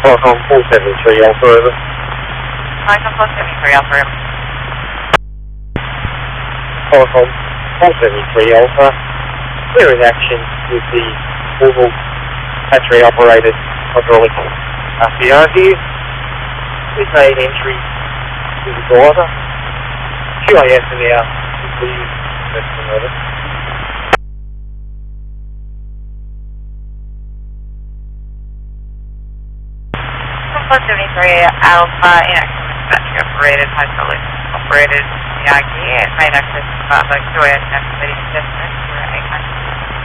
Qualcomm 473 Alpha, over. Qualcomm 473 Alpha. Qualcomm 473 Alpha, clearing action with the normal battery operated hydraulic RCR here. We've made entry to the driver. QAS and out to the investment over. 473 Alpha in action with battery operated hydraulic operated CR gear. It made access to QAS activating assessment.